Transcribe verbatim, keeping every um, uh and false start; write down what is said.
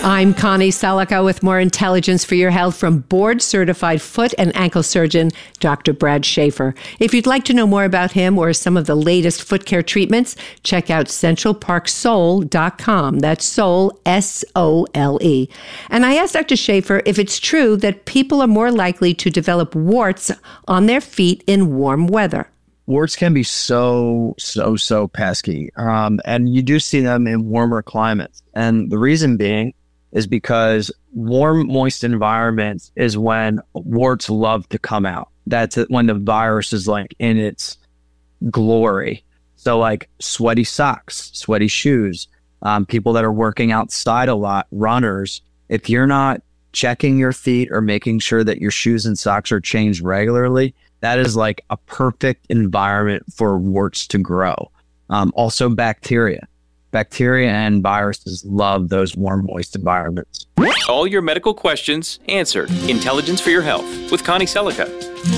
I'm Connie Selica with more intelligence for your health from board-certified foot and ankle surgeon, Doctor Brad Schaefer. If you'd like to know more about him or some of the latest foot care treatments, check out central park sole dot com. That's Sole, S O L E. And I asked Doctor Schaefer if it's true that people are more likely to develop warts on their feet in warm weather. Warts can be so, so, so pesky. Um, and you do see them in warmer climates. And the reason being is because warm, moist environments is when warts love to come out. That's when the virus is like in its glory. So like sweaty socks, sweaty shoes, um, people that are working outside a lot, runners, if you're not checking your feet or making sure that your shoes and socks are changed regularly, that is like a perfect environment for warts to grow. Um, also bacteria. Bacteria and viruses love those warm, moist environments. All your medical questions answered. Intelligence for your health with Connie Selica.